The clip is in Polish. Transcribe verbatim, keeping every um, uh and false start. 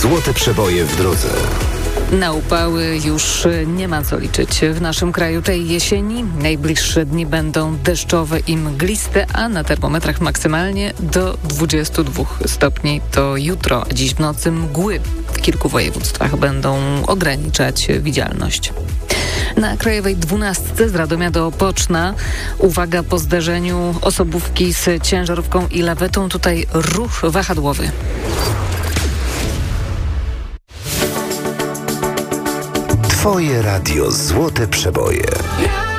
Złote przeboje w drodze. Na upały już nie ma co liczyć. W naszym kraju tej jesieni najbliższe dni będą deszczowe i mgliste, a na termometrach maksymalnie do dwudziestu dwóch stopni. To jutro, a dziś w nocy mgły w kilku województwach będą ograniczać widzialność. Na Krajowej dwunastce z Radomia do Opoczna, uwaga po zderzeniu osobówki z ciężarówką i lawetą, tutaj ruch wahadłowy. Twoje radio Złote Przeboje.